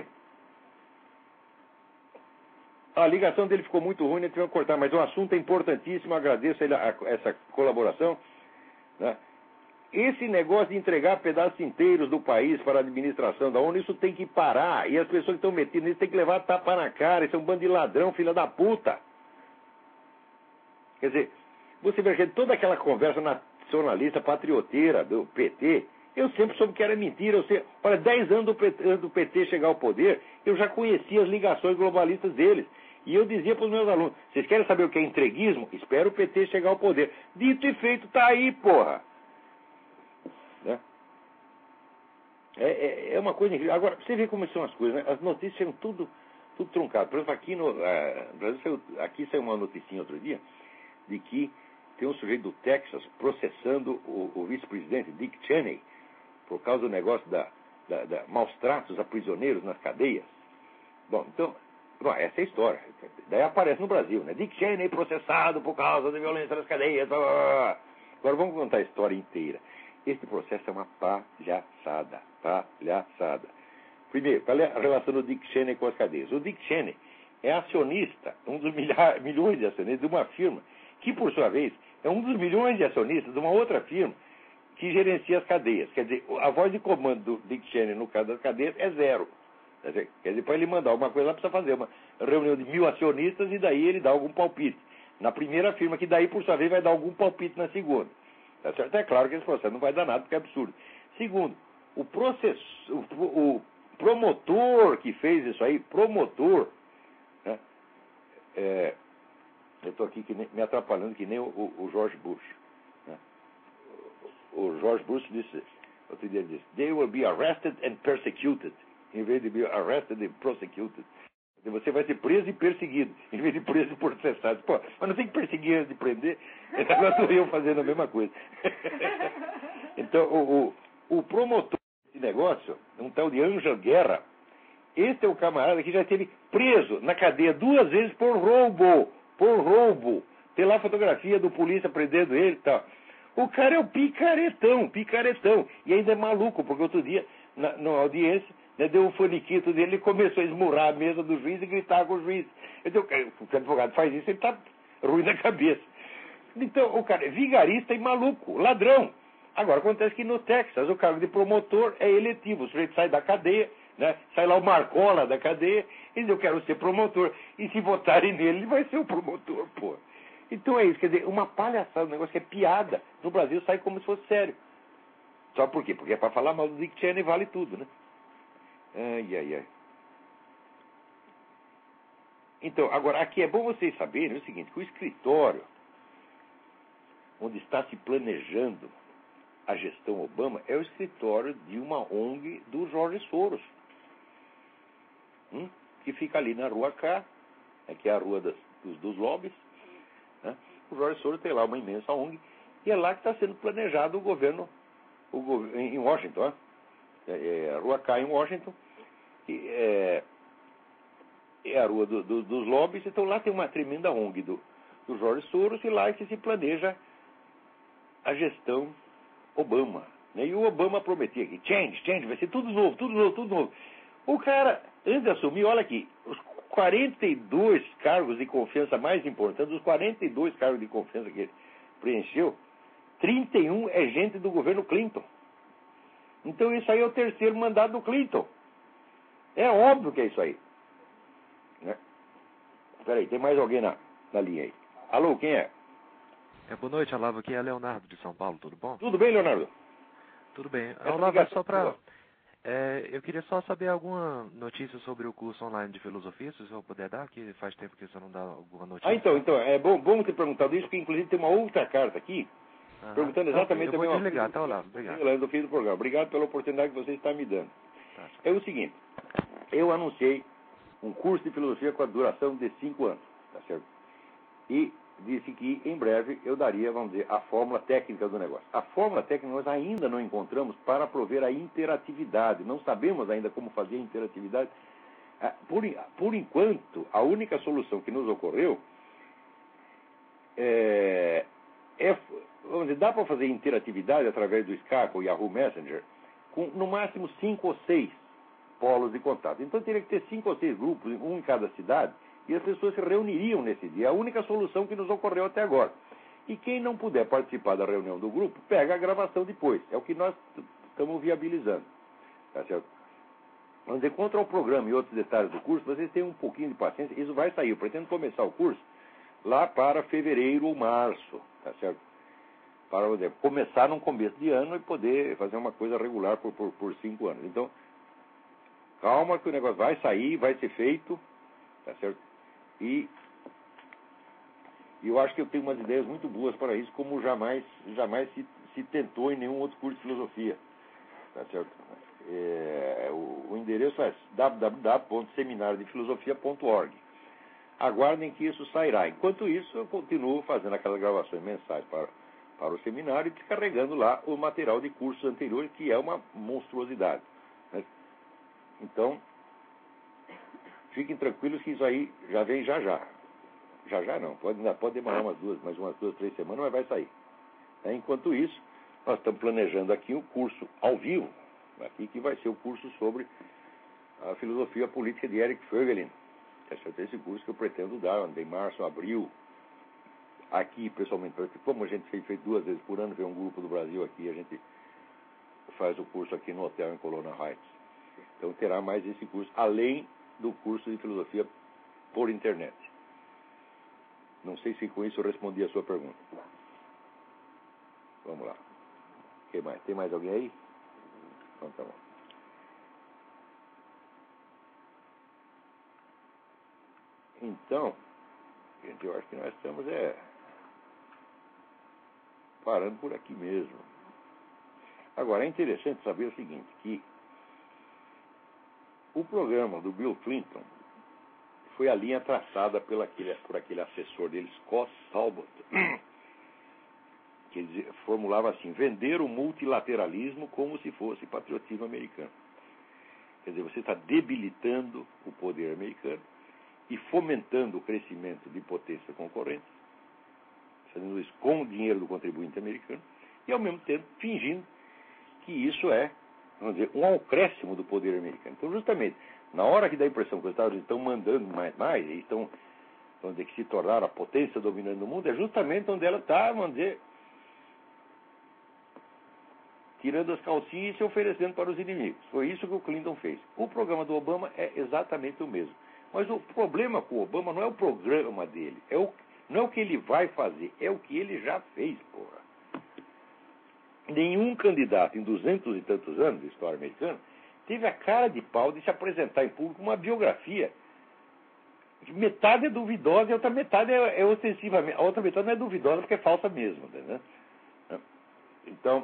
A ligação dele ficou muito ruim, ele teve que cortar, mas o assunto é importantíssimo, agradeço ele essa colaboração, né? Esse negócio de entregar pedaços inteiros do país para a administração da ONU, isso tem que parar. E as pessoas que estão metidas nisso têm que levar tapa na cara. Isso é um bando de ladrão, filha da puta. Quer dizer, você vê que toda aquela conversa nacionalista, patrioteira do PT, eu sempre soube que era mentira. Olha, 10 anos antes do PT chegar ao poder, eu já conhecia as ligações globalistas deles. E eu dizia para os meus alunos, vocês querem saber o que é entreguismo? Espera o PT chegar ao poder. Dito e feito, tá aí, porra. Né? É uma coisa incrível. Agora, você vê como são as coisas, né? As notícias são tudo truncado. Por exemplo, aqui no Brasil saiu uma noticinha outro dia de que tem um sujeito do Texas processando o vice-presidente Dick Cheney por causa do negócio da maus tratos a prisioneiros nas cadeias. Bom, então, essa é a história. Daí aparece no Brasil, né? Dick Cheney processado por causa da violência nas cadeias. Blá, blá, blá. Agora vamos contar a história inteira. Este processo é uma palhaçada. Primeiro, qual é a relação do Dick Cheney com as cadeias? O Dick Cheney é acionista, um dos milhões de acionistas de uma firma, que por sua vez é um dos milhões de acionistas de uma outra firma que gerencia as cadeias. Quer dizer, a voz de comando do Dick Cheney no caso das cadeias é zero. Quer dizer, para ele mandar alguma coisa, lá precisa fazer uma reunião de 1000 acionistas e daí ele dá algum palpite. Na primeira firma, que daí por sua vez vai dar algum palpite na segunda. Tá certo? É claro que esse processo não vai dar nada, porque é absurdo. Segundo, o promotor que fez isso aí, né? Eu estou aqui me atrapalhando que nem o George Bush. Né? O George Bush disse, outro dia ele disse, they will be arrested and persecuted, em vez de be arrested and prosecuted. Você vai ser preso e perseguido, em vez de preso e processado. Pô, mas não tem que perseguir antes de prender. Agora estou eu fazendo a mesma coisa. Então, o promotor desse negócio, um tal de Ângelo Guerra, esse é o camarada que já esteve preso na cadeia 2 vezes por roubo. Tem lá a fotografia do polícia prendendo ele e tal. O cara é o picaretão. E ainda é maluco, porque outro dia, na audiência, deu um faniquito dele e começou a esmurrar a mesa do juiz e gritar com o juiz. Então, o advogado faz isso, ele está ruim da cabeça. Então, o cara é vigarista e maluco, ladrão. Agora, acontece que no Texas, o cargo de promotor é eletivo. O sujeito sai da cadeia, né? Sai lá o Marcola da cadeia, e diz, eu quero ser promotor. E se votarem nele, ele vai ser o promotor, pô. Então é isso, quer dizer, uma palhaçada, um negócio que é piada. No Brasil sai como se fosse sério. Só por quê? Porque é para falar mal do Dick Cheney vale tudo, né? Ai. Então, agora, aqui é bom vocês saberem o seguinte, que o escritório onde está se planejando a gestão Obama é o escritório de uma ONG do Jorge Soros, que fica ali na Rua K, que é a rua dos lobbies, né? O Jorge Soros tem lá uma imensa ONG, e é lá que está sendo planejado o governo em Washington, a Rua K em Washington, é a rua dos lobbies. Então lá tem uma tremenda ONG do Jorge Soros, e lá que se planeja a gestão Obama, né? E o Obama prometia que change, vai ser tudo novo. O cara, antes de assumir, olha aqui, os 42 cargos de confiança mais importantes, os 42 cargos de confiança que ele preencheu, 31 é gente do governo Clinton. Então isso aí é o terceiro mandato do Clinton. É óbvio que é isso aí. Né? Peraí, tem mais alguém na linha aí. Alô, quem é? Boa noite, Olavo. Aqui é Leonardo de São Paulo, tudo bom? Tudo bem, Leonardo? Tudo bem. Olavo, é só para... Eu queria só saber alguma notícia sobre o curso online de filosofia, se o senhor puder dar, que faz tempo que você não dá alguma notícia. Então, é bom ter perguntado isso, porque inclusive tem uma outra carta aqui, perguntando exatamente eu vou também desligar, tá, Olavo, obrigado. do fim do programa. Obrigado pela oportunidade que você está me dando. Tá. É o seguinte, eu anunciei um curso de filosofia com a duração de 5 anos, tá certo? E disse que em breve eu daria, vamos dizer, a fórmula técnica do negócio. A fórmula técnica nós ainda não encontramos para prover a interatividade. Não sabemos ainda como fazer a interatividade. Por enquanto, a única solução que nos ocorreu vamos dizer, dá para fazer interatividade através do Skype ou Yahoo Messenger com no máximo 5 ou 6 polos de contato. Então teria que ter 5 ou 6 grupos, um em cada cidade, e as pessoas se reuniriam nesse dia. É a única solução que nos ocorreu até agora. E quem não puder participar da reunião do grupo, pega a gravação depois. É o que nós estamos viabilizando. Tá certo? Vamos dizer, quanto ao programa e outros detalhes do curso, vocês têm um pouquinho de paciência. Isso vai sair. Eu pretendo começar o curso lá para fevereiro ou março. Tá certo? Para dizer, começar no começo de ano e poder fazer uma coisa regular por 5 anos. Então, calma que o negócio vai sair, vai ser feito. Tá certo? E eu acho que eu tenho umas ideias muito boas para isso, como jamais se tentou em nenhum outro curso de filosofia. Tá certo? O endereço é www.seminariodefilosofia.org. Aguardem que isso sairá. Enquanto isso, eu continuo fazendo aquelas gravações mensais para o seminário e descarregando lá o material de cursos anteriores, que é uma monstruosidade. Né? Então, fiquem tranquilos que isso aí já vem já. Já não, pode demorar mais umas 2, 3 semanas, mas vai sair. Enquanto isso, nós estamos planejando aqui um curso ao vivo, aqui que vai ser o curso sobre a filosofia política de Eric Voegelin. Esse curso que eu pretendo dar em março, abril, aqui pessoalmente, porque como a gente fez 2 vezes por ano, vem um grupo do Brasil aqui, a gente faz o curso aqui no hotel em Colonna Heights. Então terá mais esse curso, além do curso de filosofia por internet. Não sei se com isso eu respondi a sua pergunta. Vamos lá. O que mais? Tem mais alguém aí? Então tá bom. Então, gente, eu acho que nós estamos parando por aqui mesmo. Agora, é interessante saber o seguinte, que o programa do Bill Clinton foi a linha traçada por aquele assessor dele, Scott Talbot, que ele formulava assim: vender o multilateralismo como se fosse patriotismo americano. Quer dizer, você está debilitando o poder americano e fomentando o crescimento de potências concorrentes, fazendo isso com o dinheiro do contribuinte americano, e ao mesmo tempo fingindo que isso é, vamos dizer, um acréscimo do poder americano. Então, justamente, na hora que dá a impressão que os Estados Unidos estão mandando mais e estão, vamos dizer, que se tornaram a potência dominante do mundo, é justamente onde ela está, vamos dizer, tirando as calcinhas e se oferecendo para os inimigos. Foi isso que o Clinton fez. O programa do Obama é exatamente o mesmo. Mas o problema com o Obama não é o programa dele, não é o que ele vai fazer, é o que ele já fez, porra. Nenhum candidato em 200 e tantos anos de história americana teve a cara de pau de se apresentar em público uma biografia. Metade é duvidosa e a outra metade é ostensivamente. A outra metade não é duvidosa porque é falsa mesmo. Entendeu? Então,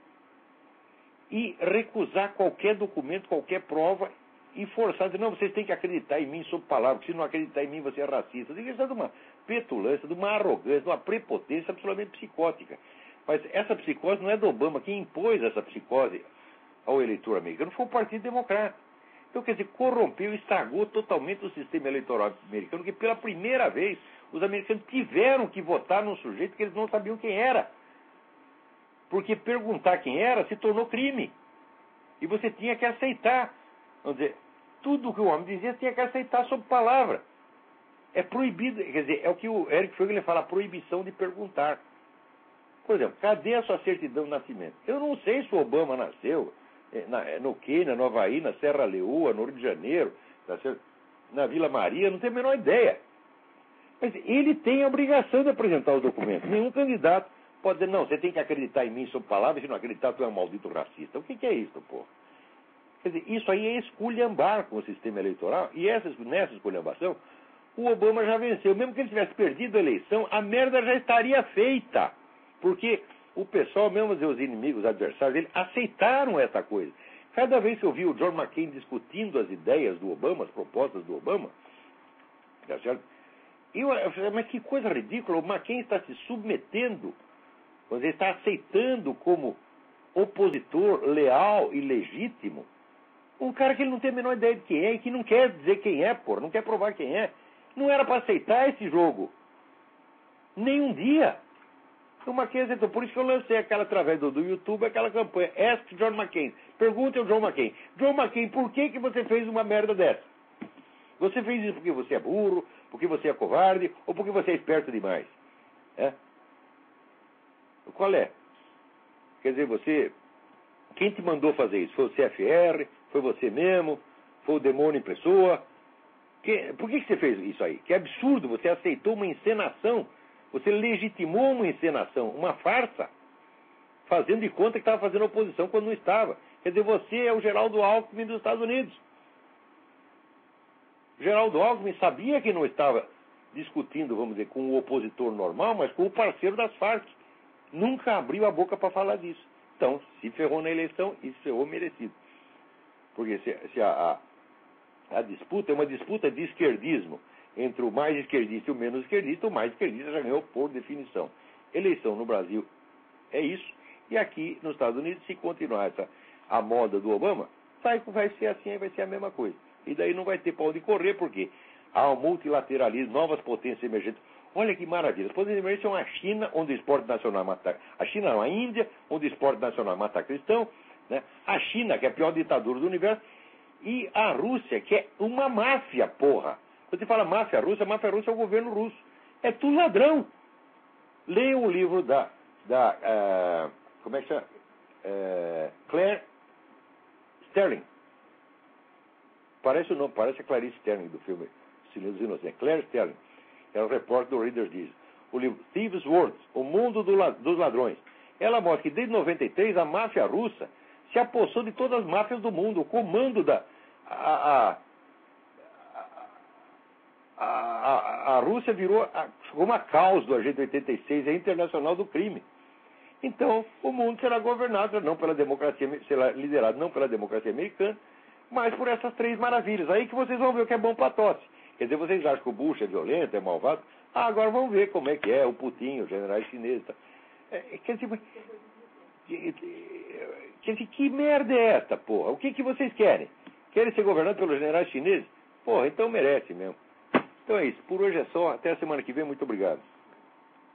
e recusar qualquer documento, qualquer prova e forçar, dizer, não, vocês têm que acreditar em mim sob palavra, porque se não acreditar em mim você é racista. Isso é de uma petulância, de uma arrogância, de uma prepotência absolutamente psicótica. Mas essa psicose não é do Obama. Quem impôs essa psicose ao eleitor americano foi o Partido Democrata. Então, quer dizer, corrompeu, estragou totalmente o sistema eleitoral americano, que pela primeira vez os americanos tiveram que votar num sujeito que eles não sabiam quem era. Porque perguntar quem era se tornou crime. E você tinha que aceitar. Vamos dizer, tudo o que o homem dizia você tinha que aceitar sob palavra. É proibido, quer dizer, é o que o Eric Voegelin fala, a proibição de perguntar. Por exemplo, cadê a sua certidão de nascimento? Eu não sei se o Obama nasceu no Quênia, no Havaí, na Serra Leoa, no Rio de Janeiro, na Vila Maria, não tenho a menor ideia. Mas ele tem a obrigação de apresentar os documentos. Nenhum candidato pode dizer, não, você tem que acreditar em mim sob palavra, se não acreditar, tu é um maldito racista. O que é isso, porra? Quer dizer, isso aí é esculhambar com o sistema eleitoral, e nessa esculhambação, o Obama já venceu. Mesmo que ele tivesse perdido a eleição, a merda já estaria feita. Porque o pessoal, mesmo os inimigos, os adversários dele, aceitaram essa coisa. Cada vez que eu vi o John McCain discutindo as ideias do Obama, as propostas do Obama, tá certo? Eu falei, mas que coisa ridícula, o McCain está se submetendo, ele está aceitando como opositor leal e legítimo um cara que ele não tem a menor ideia de quem é e que não quer dizer quem é, porra, não quer provar quem é. Não era para aceitar esse jogo. Nem um dia. O McCain aceitou. Por isso que eu lancei aquela, através do YouTube, aquela campanha. Ask John McCain. Pergunte ao John McCain. John McCain, por que você fez uma merda dessa? Você fez isso porque você é burro, porque você é covarde, ou porque você é esperto demais? É? Qual é? Quer dizer, quem te mandou fazer isso? Foi o CFR? Foi você mesmo? Foi o demônio em pessoa? Por que você fez isso aí? Que absurdo, você aceitou uma encenação, você legitimou uma encenação, uma farsa, fazendo de conta que estava fazendo oposição quando não estava. Quer dizer, você é o Geraldo Alckmin dos Estados Unidos. Geraldo Alckmin sabia que não estava discutindo, vamos dizer, com o opositor normal, mas com o parceiro das Farc. Nunca abriu a boca para falar disso. Então, se ferrou na eleição e se ferrou merecido. Porque se a disputa é uma disputa de esquerdismo entre o mais esquerdista e o menos esquerdista, o mais esquerdista já ganhou por definição. Eleição no Brasil é isso, e aqui nos Estados Unidos, se continuar a moda do Obama, vai ser assim, vai ser a mesma coisa. E daí não vai ter para onde correr, porque há o multilateralismo, novas potências emergentes. Olha que maravilha. As potências emergentes são a China, onde o esporte nacional mata... A China não, a Índia, onde o esporte nacional mata cristão, né? A China, que é a pior ditadura do universo, e a Rússia, que é uma máfia, porra. Quando você fala máfia russa é o governo russo. É tudo ladrão. Leia o livro como é que chama? Claire Sterling. Parece o nome, parece a Clarice Sterling do filme Silêncio dos Inocentes. Claire Sterling. É o repórter do Reader's Digest. O livro Thieves' World, O Mundo dos Ladrões. Ela mostra que desde 93 a máfia russa se apossou de todas as máfias do mundo. O comando a Rússia virou uma causa do Agente 86, é internacional do crime. Então, o mundo será governado não pela democracia, será liderado não pela democracia americana, mas por essas três maravilhas. Aí que vocês vão ver o que é bom para tosse. Quer dizer, vocês acham que o Bush é violento, é malvado? Agora vamos ver como é que é o Putin, os generais chineses. Quer dizer, que merda é esta, porra? O que vocês querem? Querem ser governados pelos generais chineses? Porra, então merece mesmo. Então é isso. Por hoje é só. Até a semana que vem. Muito obrigado.